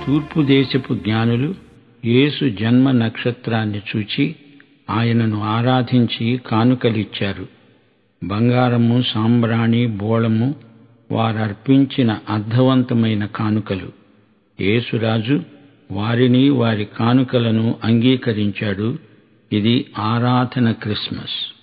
తూర్పు దేశపు జ్ఞానులు యేసు జన్మ నక్షత్రాన్ని చూచి ఆయనను ఆరాధించి కానుకలిచ్చారు. బంగారము, సాంబ్రాణి, బోళము వారర్పించిన అర్థవంతమైన కానుకలు. యేసురాజు వారిని, వారి కానుకలను అంగీకరించాడు. ఇది ఆరాధన క్రిస్మస్.